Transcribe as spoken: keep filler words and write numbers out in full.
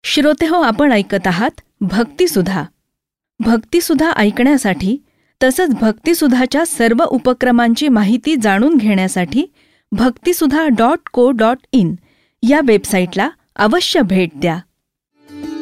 श्रोतेहो, आपण ऐकत आहात भक्तिसुधा. भक्तिसुधा ऐकण्यासाठी तसंच भक्तिसुधाच्या सर्व उपक्रमांची माहिती जाणून घेण्यासाठी भक्तिसुधा डॉट को डॉट इन या वेबसाईटला अवश्य भेट द्या.